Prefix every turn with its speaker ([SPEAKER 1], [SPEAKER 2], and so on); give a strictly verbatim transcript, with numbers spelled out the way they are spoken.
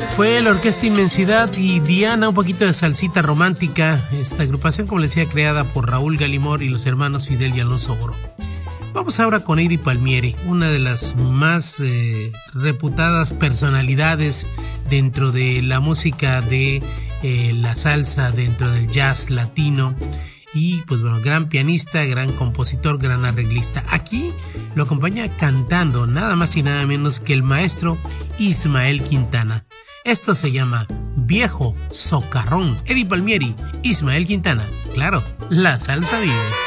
[SPEAKER 1] Fue la Orquesta Inmensidad y Diana, un poquito de salsita romántica. Esta agrupación, como les decía, creada por Raúl Galimor y los hermanos Fidel y Alonso Oro. Vamos ahora con Eddie Palmieri, una de las más eh, reputadas personalidades dentro de la música de eh, la salsa, dentro del jazz latino. Y pues bueno, gran pianista, gran compositor, gran arreglista. Aquí lo acompaña cantando nada más y nada menos que el maestro Ismael Quintana. Esto se llama Viejo Socarrón. Eddie Palmieri, Ismael Quintana. Claro, la salsa vive.